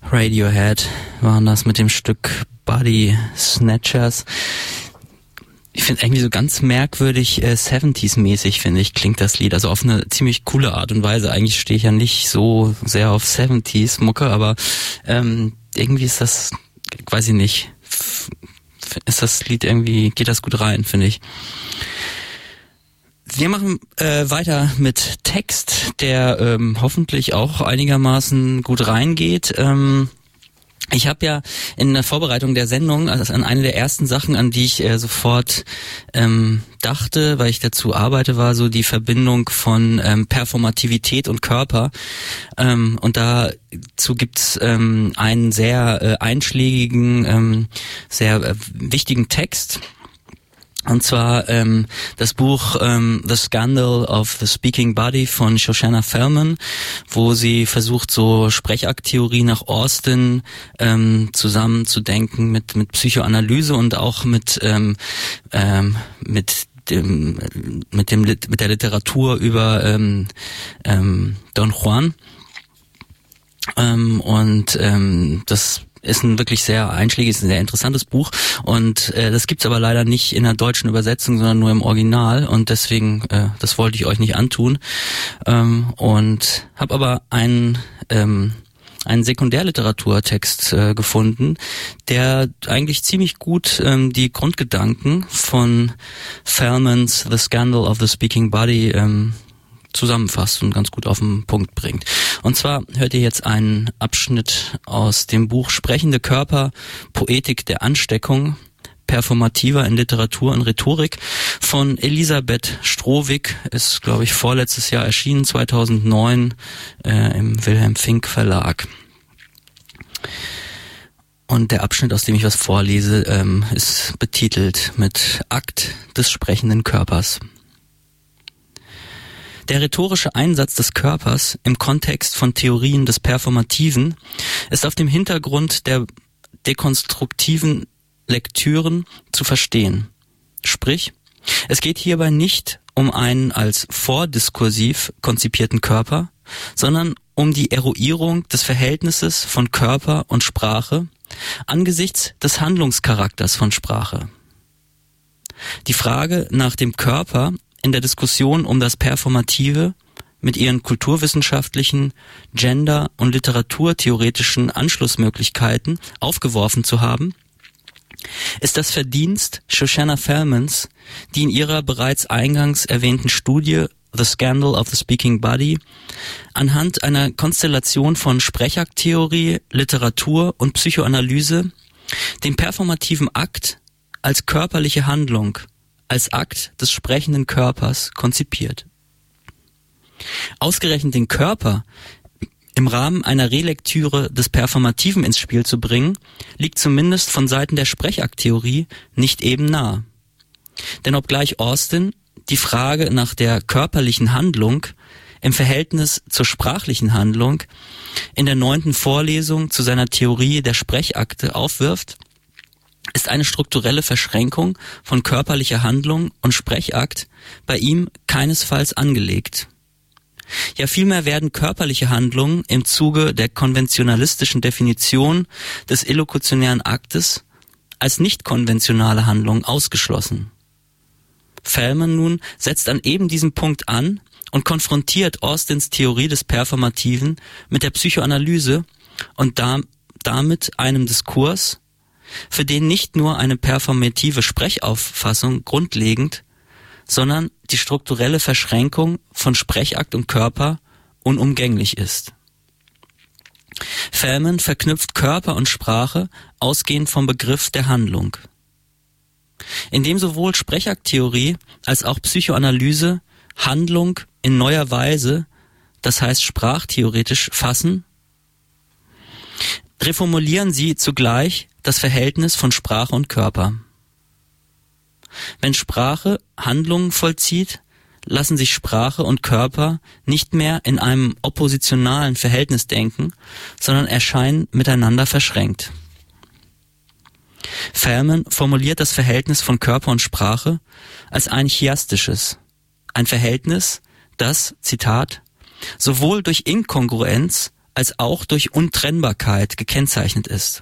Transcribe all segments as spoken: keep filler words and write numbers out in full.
Radiohead waren das mit dem Stück Body Snatchers. Ich finde irgendwie so ganz merkwürdig äh, siebziger-mäßig, finde ich, klingt das Lied. Also auf eine ziemlich coole Art und Weise. Eigentlich stehe ich ja nicht so sehr auf siebziger-Mucke, aber ähm, irgendwie ist das, weiß ich nicht, ist das Lied irgendwie, geht das gut rein, finde ich. Wir machen äh, weiter mit Text, der ähm, hoffentlich auch einigermaßen gut reingeht. Ähm, ich habe ja in der Vorbereitung der Sendung, also an eine der ersten Sachen, an die ich äh, sofort ähm, dachte, weil ich dazu arbeite, war so die Verbindung von ähm, Performativität und Körper. Ähm, und dazu gibt's ähm, einen sehr äh, einschlägigen, ähm, sehr äh, wichtigen Text. Und zwar ähm, das Buch ähm, The Scandal of the Speaking Body von Shoshana Fellman, wo sie versucht, so Sprechakttheorie nach Austin ähm, zusammenzudenken mit mit Psychoanalyse und auch mit ähm, ähm, mit dem mit dem mit der Literatur über ähm, ähm, Don Juan. Ähm, und ähm, das ist ein wirklich sehr einschlägiges, ein sehr interessantes Buch und äh, das gibt's aber leider nicht in der deutschen Übersetzung, sondern nur im Original und deswegen, äh, das wollte ich euch nicht antun ähm, und habe aber einen ähm, einen Sekundärliteraturtext äh, gefunden, der eigentlich ziemlich gut ähm, die Grundgedanken von Fellmans The Scandal of the Speaking Body ähm, zusammenfasst und ganz gut auf den Punkt bringt. Und zwar hört ihr jetzt einen Abschnitt aus dem Buch Sprechende Körper, Poetik der Ansteckung, Performativer in Literatur und Rhetorik von Elisabeth Strohwig, ist, glaube ich, vorletztes Jahr erschienen, zweitausendneun, äh, im Wilhelm Fink Verlag. Und der Abschnitt, aus dem ich was vorlese, ähm, ist betitelt mit Akt des sprechenden Körpers. Der rhetorische Einsatz des Körpers im Kontext von Theorien des Performativen ist auf dem Hintergrund der dekonstruktiven Lektüren zu verstehen. Sprich, es geht hierbei nicht um einen als vordiskursiv konzipierten Körper, sondern um die Eruierung des Verhältnisses von Körper und Sprache angesichts des Handlungscharakters von Sprache. Die Frage nach dem Körper in der Diskussion um das Performative mit ihren kulturwissenschaftlichen, gender- und literaturtheoretischen Anschlussmöglichkeiten aufgeworfen zu haben, ist das Verdienst Shoshana Fellmans, die in ihrer bereits eingangs erwähnten Studie The Scandal of the Speaking Body anhand einer Konstellation von Sprechakttheorie, Literatur und Psychoanalyse den performativen Akt als körperliche Handlung, als Akt des sprechenden Körpers konzipiert. Ausgerechnet den Körper im Rahmen einer Relektüre des Performativen ins Spiel zu bringen, liegt zumindest von Seiten der Sprechakttheorie nicht eben nahe. Denn obgleich Austin die Frage nach der körperlichen Handlung im Verhältnis zur sprachlichen Handlung in der neunten Vorlesung zu seiner Theorie der Sprechakte aufwirft, ist eine strukturelle Verschränkung von körperlicher Handlung und Sprechakt bei ihm keinesfalls angelegt. Ja, vielmehr werden körperliche Handlungen im Zuge der konventionalistischen Definition des illokutionären Aktes als nicht konventionale Handlung ausgeschlossen. Fellman nun setzt an eben diesem Punkt an und konfrontiert Austins Theorie des Performativen mit der Psychoanalyse und da, damit einem Diskurs, für den nicht nur eine performative Sprechauffassung grundlegend, sondern die strukturelle Verschränkung von Sprechakt und Körper unumgänglich ist. Fellman verknüpft Körper und Sprache ausgehend vom Begriff der Handlung. Indem sowohl Sprechakttheorie als auch Psychoanalyse Handlung in neuer Weise, das heißt sprachtheoretisch, fassen, reformulieren sie zugleich das Verhältnis von Sprache und Körper. Wenn Sprache Handlungen vollzieht, lassen sich Sprache und Körper nicht mehr in einem oppositionalen Verhältnis denken, sondern erscheinen miteinander verschränkt. Fellman formuliert das Verhältnis von Körper und Sprache als ein chiastisches, ein Verhältnis, das, Zitat, sowohl durch Inkongruenz als auch durch Untrennbarkeit gekennzeichnet ist.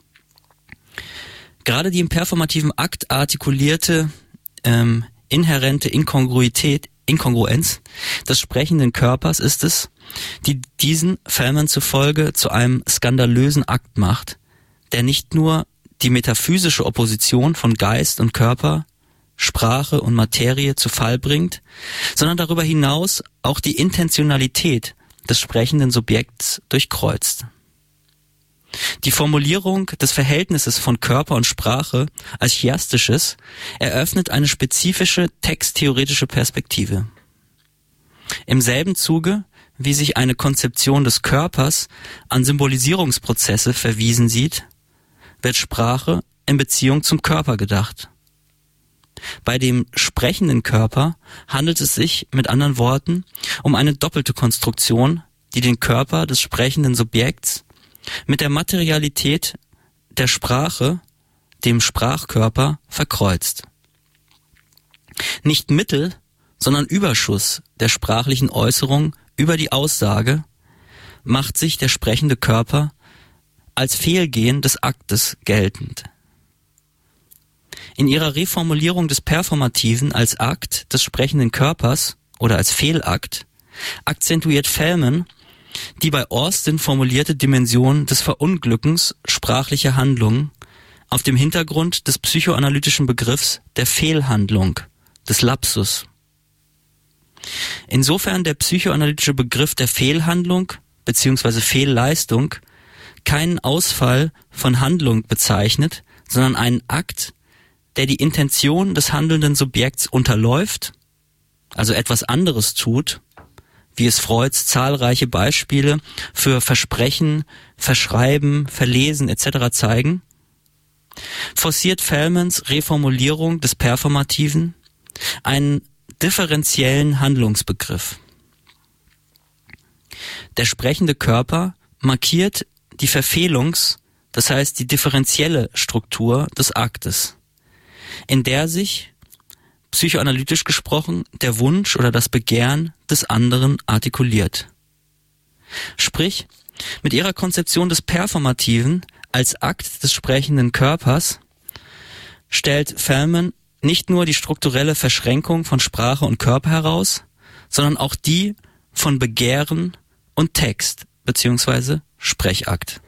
Gerade die im performativen Akt artikulierte ähm, inhärente Inkongruität, Inkongruenz des sprechenden Körpers ist es, die diesen Fellman zufolge zu einem skandalösen Akt macht, der nicht nur die metaphysische Opposition von Geist und Körper, Sprache und Materie zu Fall bringt, sondern darüber hinaus auch die Intentionalität des sprechenden Subjekts durchkreuzt. Die Formulierung des Verhältnisses von Körper und Sprache als chiastisches eröffnet eine spezifische texttheoretische Perspektive. Im selben Zuge, wie sich eine Konzeption des Körpers an Symbolisierungsprozesse verwiesen sieht, wird Sprache in Beziehung zum Körper gedacht. Bei dem sprechenden Körper handelt es sich mit anderen Worten um eine doppelte Konstruktion, die den Körper des sprechenden Subjekts mit der Materialität der Sprache, dem Sprachkörper, verkreuzt. Nicht Mittel, sondern Überschuss der sprachlichen Äußerung über die Aussage macht sich der sprechende Körper als Fehlgehen des Aktes geltend. In ihrer Reformulierung des Performativen als Akt des sprechenden Körpers oder als Fehlakt akzentuiert Fellman die bei Austin formulierte Dimension des Verunglückens sprachlicher Handlungen auf dem Hintergrund des psychoanalytischen Begriffs der Fehlhandlung, des Lapsus. Insofern der psychoanalytische Begriff der Fehlhandlung bzw. Fehlleistung keinen Ausfall von Handlung bezeichnet, sondern einen Akt, der die Intention des handelnden Subjekts unterläuft, also etwas anderes tut, wie es Freuds zahlreiche Beispiele für Versprechen, Verschreiben, Verlesen et cetera zeigen, forciert Fellmans Reformulierung des Performativen einen differenziellen Handlungsbegriff. Der sprechende Körper markiert die Verfehlungs-, das heißt die differenzielle Struktur des Aktes, in der sich, psychoanalytisch gesprochen, der Wunsch oder das Begehren des anderen artikuliert. Sprich, mit ihrer Konzeption des Performativen als Akt des sprechenden Körpers stellt Fellman nicht nur die strukturelle Verschränkung von Sprache und Körper heraus, sondern auch die von Begehren und Text bzw. Sprechakt.